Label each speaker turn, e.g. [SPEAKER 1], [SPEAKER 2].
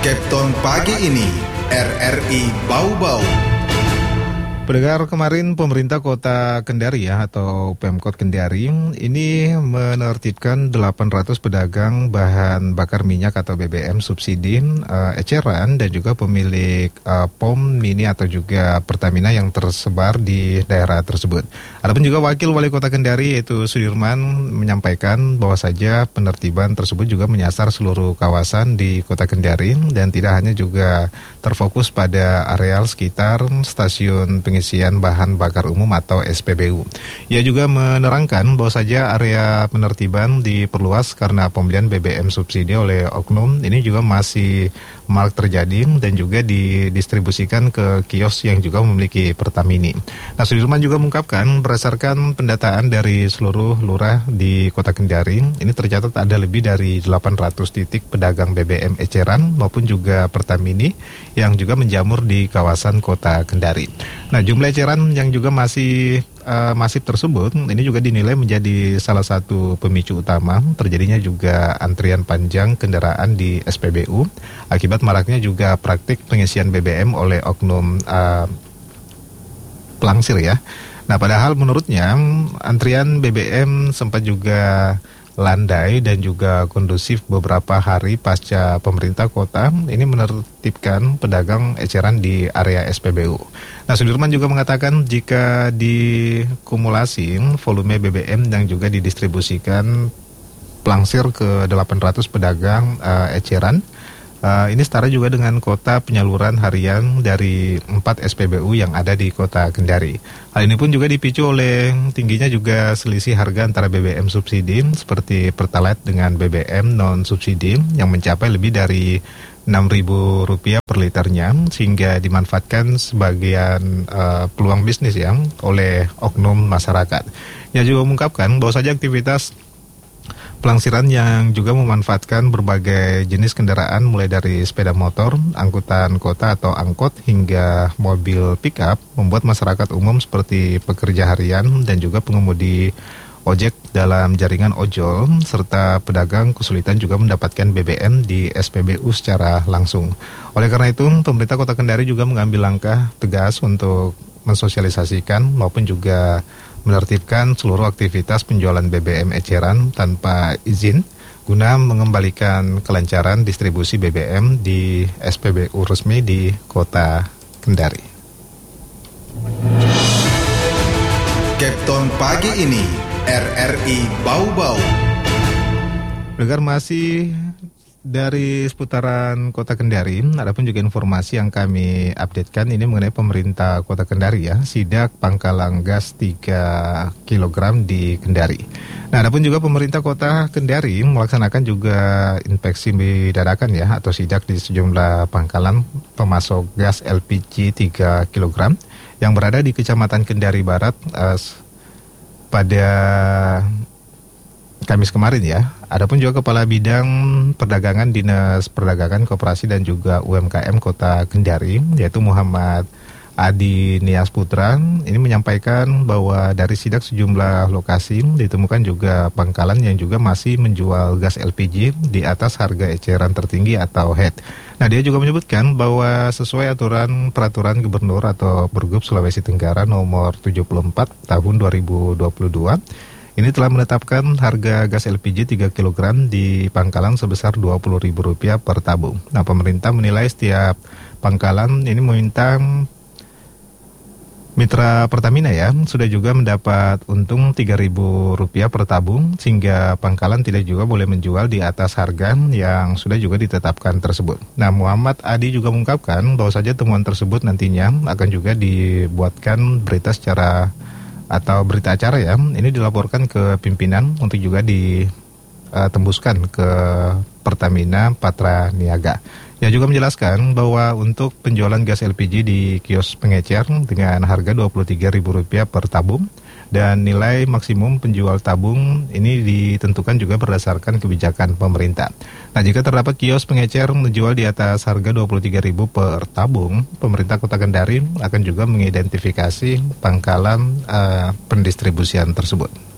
[SPEAKER 1] Kapten pagi ini, RRI Bau-Bau.
[SPEAKER 2] Pendengar, kemarin pemerintah Kota Kendari atau Pemkot Kendari ini menertibkan 800 pedagang bahan bakar minyak atau BBM subsidi eceran dan juga pemilik POM mini atau juga Pertamina yang tersebar di daerah tersebut. Adapun juga Wakil Wali Kota Kendari yaitu Sudirman menyampaikan bahwa saja penertiban tersebut juga menyasar seluruh kawasan di Kota Kendari dan tidak hanya juga terfokus pada areal sekitar stasiun pengisian bahan bakar umum atau SPBU. Ia juga menerangkan bahwa saja area penertiban diperluas karena pembelian BBM subsidi oleh oknum ini juga masih marak terjadi dan juga didistribusikan ke kios yang juga memiliki Pertamini. Nah, Sudirman juga mengungkapkan berdasarkan pendataan dari seluruh lurah di Kota Kendari, ini tercatat ada lebih dari 800 titik pedagang BBM eceran maupun juga Pertamini yang juga menjamur di kawasan Kota Kendari. Nah, jumlah eceran yang juga masih masif tersebut ini juga dinilai menjadi salah satu pemicu utama terjadinya juga antrian panjang kendaraan di SPBU akibat maraknya juga praktik pengisian BBM oleh oknum pelangsir ya. Nah, padahal menurutnya antrian BBM sempat juga landai dan juga kondusif beberapa hari pasca pemerintah kota ini menertibkan pedagang eceran di area SPBU. Nah, Sudirman juga mengatakan jika dikumulasi volume BBM yang juga didistribusikan pelangsir ke 800 pedagang eceran, ini setara juga dengan kota penyaluran harian dari 4 SPBU yang ada di Kota Kendari. Hal ini pun juga dipicu oleh tingginya juga selisih harga antara BBM subsidi seperti Pertalite dengan BBM non-subsidi yang mencapai lebih dari Rp6.000 per liternya sehingga dimanfaatkan sebagian peluang bisnis ya oleh oknum masyarakat. Ia juga mengungkapkan bahwa saja aktivitas pelangsiran yang juga memanfaatkan berbagai jenis kendaraan mulai dari sepeda motor, angkutan kota atau angkot hingga mobil pick-up membuat masyarakat umum seperti pekerja harian dan juga pengemudi ojek dalam jaringan ojol serta pedagang kesulitan juga mendapatkan BBM di SPBU secara langsung. Oleh karena itu, pemerintah Kota Kendari juga mengambil langkah tegas untuk mensosialisasikan maupun juga menertibkan seluruh aktivitas penjualan BBM eceran tanpa izin guna mengembalikan kelancaran distribusi BBM di SPBU resmi di Kota Kendari.
[SPEAKER 1] Kapten pagi ini, RRI Bau-Bau.
[SPEAKER 2] Dengar masih dari seputaran Kota Kendari, adapun juga informasi yang kami updatekan ini mengenai pemerintah Kota Kendari ya, sidak pangkalan gas 3 kg di Kendari. Nah, adapun juga pemerintah Kota Kendari melaksanakan juga inspeksi dadakan ya atau sidak di sejumlah pangkalan pemasok gas LPG 3 kg yang berada di Kecamatan Kendari Barat pada Kamis kemarin ya. Adapun juga Kepala Bidang Perdagangan Dinas Perdagangan Koperasi dan juga UMKM Kota Kendari yaitu Muhammad Adi Nias Putra ini menyampaikan bahwa dari sidak sejumlah lokasi ditemukan juga pangkalan yang juga masih menjual gas LPG di atas harga eceran tertinggi atau HET. Nah, dia juga menyebutkan bahwa sesuai aturan peraturan gubernur atau Pergub Sulawesi Tenggara nomor 74 tahun 2022 ini telah menetapkan harga gas LPG 3 kg di pangkalan sebesar Rp20.000 per tabung. Nah, pemerintah menilai setiap pangkalan ini meminta mitra Pertamina ya sudah juga mendapat untung Rp3.000 per tabung sehingga pangkalan tidak juga boleh menjual di atas harga yang sudah juga ditetapkan tersebut. Nah, Muhammad Adi juga mengungkapkan bahwa saja temuan tersebut nantinya akan juga dibuatkan berita secara atau berita acara ya, ini dilaporkan ke pimpinan untuk juga ditembuskan ke Pertamina Patra Niaga. Ia juga menjelaskan bahwa untuk penjualan gas LPG di kios pengecer dengan harga Rp23.000 per tabung dan nilai maksimum penjual tabung ini ditentukan juga berdasarkan kebijakan pemerintah. Nah, jika terdapat kios pengecer menjual di atas harga Rp23.000 per tabung, pemerintah Kota Kendari akan juga mengidentifikasi pangkalan pendistribusian tersebut.